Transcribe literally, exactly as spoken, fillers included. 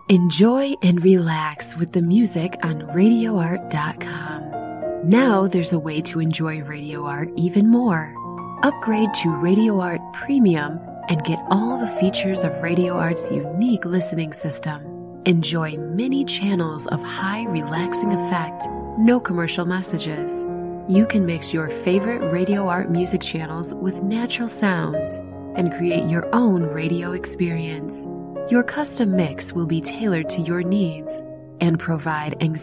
Enjoy and relax with the music on radio art dot com. Now there's a way to enjoy Radio Art even more. Upgrade to Radio Art Premium and get all the features of Radio Art's unique listening system. Enjoy many channels of high relaxing effect, no commercial messages. You can mix your favorite Radio Art music channels with natural sounds and create your own radio experience. Your custom mix will be tailored to your needs and provide anxiety